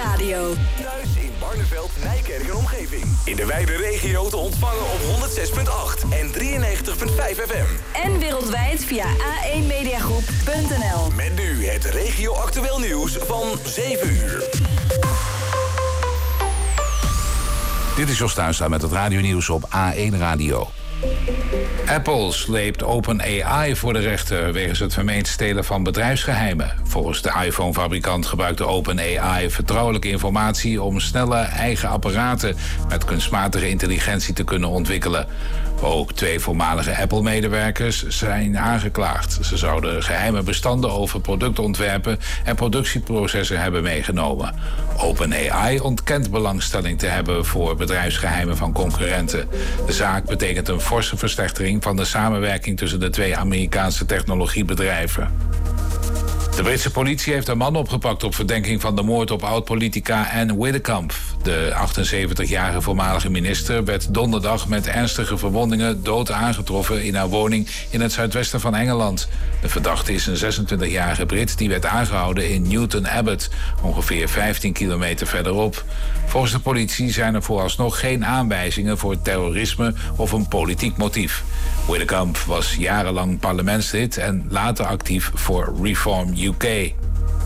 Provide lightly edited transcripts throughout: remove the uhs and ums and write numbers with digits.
Radio. Thuis in Barneveld, Nijkerk en omgeving. In de wijde regio te ontvangen op 106.8 en 93.5 FM. En wereldwijd via a1mediagroep.nl. Met nu het regio-actueel nieuws van 7 uur. Dit is Jos Tuinstra met het radionieuws op A1 Radio. Apple sleept OpenAI voor de rechter wegens het vermeend stelen van bedrijfsgeheimen. Volgens de iPhone-fabrikant gebruikte OpenAI vertrouwelijke informatie om snelle eigen apparaten met kunstmatige intelligentie te kunnen ontwikkelen. Ook 2 voormalige Apple-medewerkers zijn aangeklaagd. Ze zouden geheime bestanden over productontwerpen en productieprocessen hebben meegenomen. OpenAI ontkent belangstelling te hebben voor bedrijfsgeheimen van concurrenten. De zaak betekent een forse verslechtering van de samenwerking tussen de 2 Amerikaanse technologiebedrijven. De Britse politie heeft een man opgepakt op verdenking van de moord op oud-politica Anne Widdecombe. De 78-jarige voormalige minister werd donderdag met ernstige verwondingen dood aangetroffen in haar woning in het zuidwesten van Engeland. De verdachte is een 26-jarige Brit die werd aangehouden in Newton Abbot, ongeveer 15 kilometer verderop. Volgens de politie zijn er vooralsnog geen aanwijzingen voor terrorisme of een politiek motief. Widdecombe was jarenlang parlementslid en later actief voor Reform UK.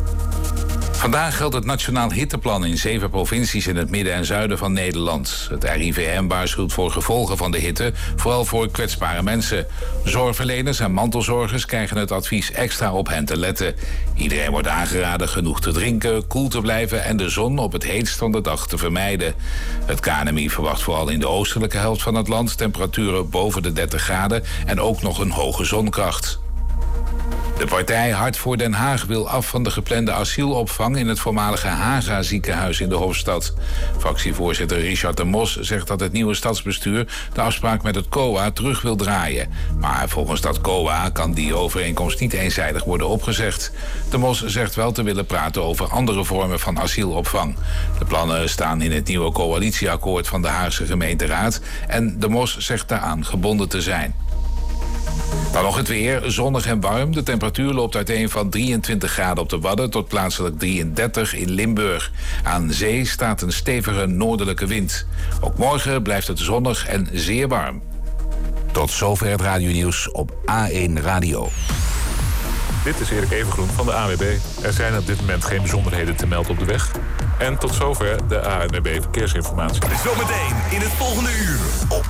Vandaag geldt het Nationaal Hitteplan in 7 provincies in het midden en zuiden van Nederland. Het RIVM waarschuwt voor gevolgen van de hitte, vooral voor kwetsbare mensen. Zorgverleners en mantelzorgers krijgen het advies extra op hen te letten. Iedereen wordt aangeraden genoeg te drinken, koel te blijven en de zon op het heetst van de dag te vermijden. Het KNMI verwacht vooral in de oostelijke helft van het land temperaturen boven de 30 graden en ook nog een hoge zonkracht. De partij Hart voor Den Haag wil af van de geplande asielopvang in het voormalige Haga ziekenhuis in de Hoofdstad. Fractievoorzitter Richard de Mos zegt dat het nieuwe stadsbestuur de afspraak met het COA terug wil draaien. Maar volgens dat COA kan die overeenkomst niet eenzijdig worden opgezegd. De Mos zegt wel te willen praten over andere vormen van asielopvang. De plannen staan in het nieuwe coalitieakkoord van de Haagse gemeenteraad en de Mos zegt daaraan gebonden te zijn. Dan nog het weer, zonnig en warm. De temperatuur loopt uiteen van 23 graden op de Wadden tot plaatselijk 33 in Limburg. Aan zee staat een stevige noordelijke wind. Ook morgen blijft het zonnig en zeer warm. Tot zover het radionieuws op A1 Radio. Dit is Erik Evengroen van de ANWB. Er zijn op dit moment geen bijzonderheden te melden op de weg. En tot zover de ANWB Verkeersinformatie. Zometeen in het volgende uur op